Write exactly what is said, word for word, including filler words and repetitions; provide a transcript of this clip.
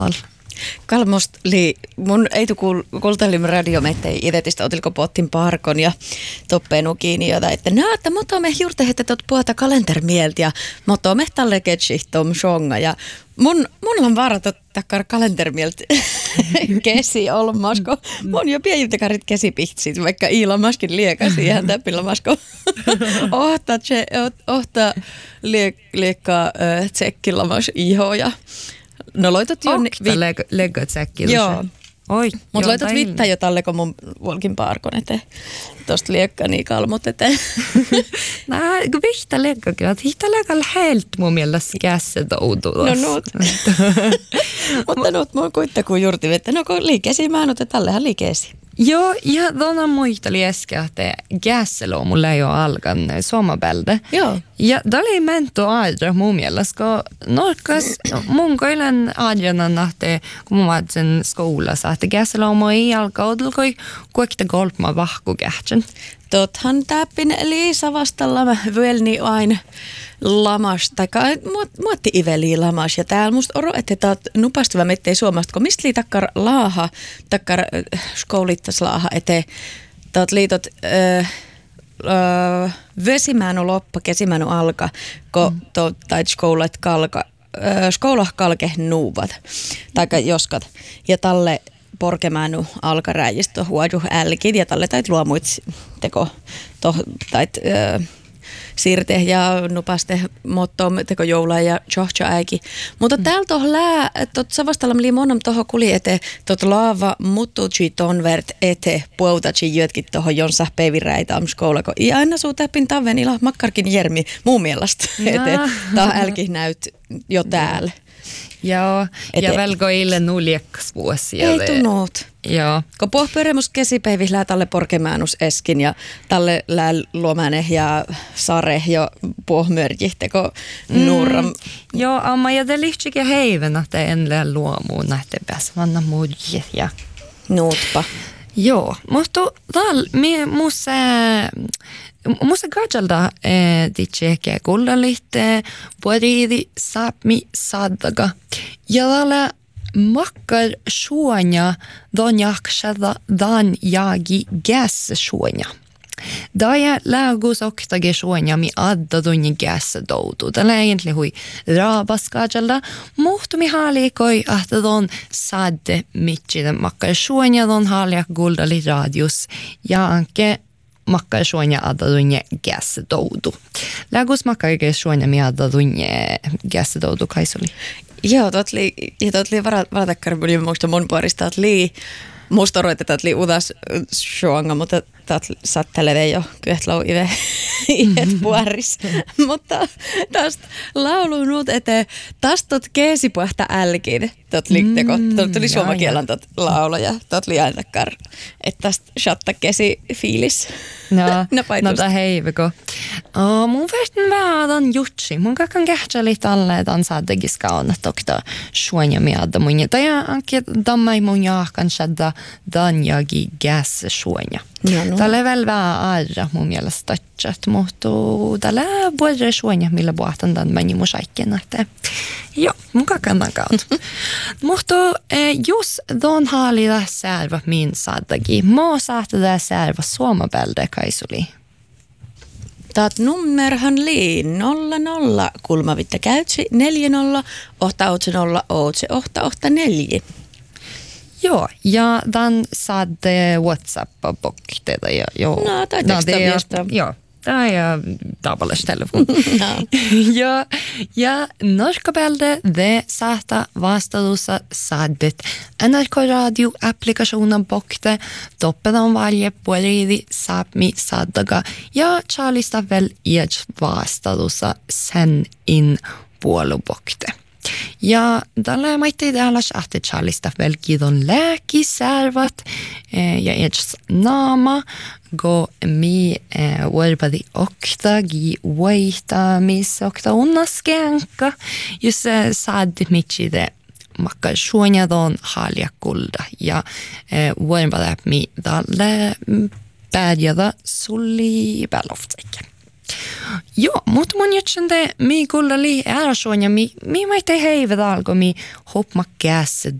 Kalmost li mun ei tu kultalim radio mettei idetistä otilko pottin parkon ja toppenu kiinni jota että näitä moto me juurte hette tot puhuta kalentermieltä ja moto me talle ketsi tom shonga ja mun mulla on vaara takkar kalentermieltä kesi olmasko mun jo pieniltäkarit kesipihtit vaikka iilamaskin liekasi ihan täppilamasko ohta tse ohta liek liekka tsekkilamas ihoja. No loitot jo... Okta vi- leggot säkkillä. Joo. Oi. Mutta loitot vittaa jo talle, kun mun volkin parkon eteen. Tosta liekka niin kalmut eteen. Nää, kun vihta leggokin, että hihta leggalla helt mun mielestä kässä toutuu. No nuut. Mutta nuut mun kuitenkin juurti, että no kun liikesi mä annan, että tallehan liikesi. Joo, ja tuona muisteli äsken, että kässeloo mulla ei ole alkanut suomabälde. Joo. Ja tämä oli mentu aina mun mielestä, kun norkas mun koilen aina, että kun mä vaat sen skoulassa, että kässeloo mua ei alkaa odolkoi, kuitenkin kolma vahku kähtsen. Tothan täppin Liisa vastalla mä vyelni aina lamas, tai muotti iveli lamas, ja täällä musta oro, että tää on nupastuva mettei suomasta, kun mistä lii takkar laaha, takkar äh, skoulittas laaha, että taat liitot äh, äh, vesimänu loppa, kesimänu alka, kun mm. to, tai skoulat kalka, äh, skoula kalke nuuvat, taikka joskat, ja talle porkemänu alkaräjistä huoju älkid, ja talle tait luomuit teko, to, tait... Äh, siirte ja nupaste motto teko joulua ja tjohtja äiki. Mutta mm. täällä toh lää, tot savastalla mili monam toho kuli ete, tot laava muttuji tonvert ete puoutaji jötkin tohon jonsa päiviräitä am skoulako. Ja aina suu täppin taven ila makkarkin jermi muun mielestä ete. Tää älki näyt jo täällä. Joo, ja velko ille nuljekkas vuosia. Ei tunnuut. Joo. Kun pohpöremus kesipäivis lää talle porkemäänus eskin ja talle lää luomane ja sare jo pohmörjihteko nuuram. Mm, joo, amma ja te lihtsikö heiven, että en lää luomuun nähte pääs vanna muudje ja nuutpa. Joo, mutta täällä me musta musta katselta titsekä kullalitte puoliidi saapmi saddaga ja täällä makkar suonia don jaksada dan jagi gas suonia. Daja lägus oktage suonia mi adda doni gas doutu. Tällä egentligen hui rabaskajalla, mutta mi haalikoi että don sadde mitchiden makkar suonia don haaliak guldali radius ja anke makkar suonia adda doni gas doutu. Lägus makkar suonia mi adda doni gas doutu kaisoli. Joo, tot li, ja tot li varatakkar muista mun puolista, että li musta oroitte, että li udas shuanga, mutta tat satteleve jo kyhtlau ive ivet puoris. Mutta tästä laulunut, että tästä tot keesipuhta älkin, tot liitteko, tot tuli suomakielan tot laula ja tot li ainakkar, että tästä shatta kesi fiilis. No, no ta heiveko. Oh, mun västän vähän jutsi. Mun kakan kähtsä talle, että on saadegis kaunat tokta suonia miadda mun. Tai anke dammai mun jahkan shadda danjagi gas suonia. Tällä on väl vähän aira mun mielestä tatchat, mutta tällä puolella suonia, millä puhutaan tämän meni mun saikkeen. Joo, mun kakan on kaunat. Mutta jos don haalida särva min saadagi, mä saattaa särva suomabälde kaisuli. Taat nummerhan lii nolla nolla kulmavitta käytsi neljä nolla ohta otse nolla otse ohta ohta neljä. Joo, ja dan saadde WhatsAppa bokteita ja joo. No, tai tekstaviesta. Joo, tämä on tavallista telefon. No. ja, ja norskabälde de saata vastadussa saaddet N R K-radio-applikationen bokte, toppedan valje puolidi saapmi saadaga ja Charlista väl iäts vastadussa sen in puolubokte. Ja tällä maitti täällä että Charlista velkidon lääkisärvat ja edes naama go mi vuorpadi okta gi vaihtaa missä okta unnaskenka jos saadit michide makkar suonjadon haljakulda ja vuorpadi mi tällä päädjada sulli pääloftsäkkä. Joo, mutta mun jutsante mi kulla li äärsån ja mi, mi mä ei heivet alko mi hopma kässä